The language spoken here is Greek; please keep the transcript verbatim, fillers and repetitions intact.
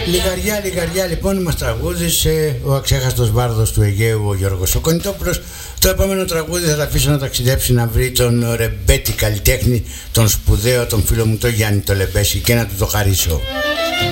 Λιγαριά, λιγαριά λοιπόν μας τραγούδισε ο αξέχαστος βάρδος του Αιγαίου, ο Γιώργος ο Κονιτόπουλος. Το επόμενο τραγούδι θα τα αφήσω να ταξιδέψει να βρει τον ρεμπέτη καλλιτέχνη, τον σπουδαίο, τον φίλο μου τον Γιάννη το Λεμπέση, και να του το χαρίσω.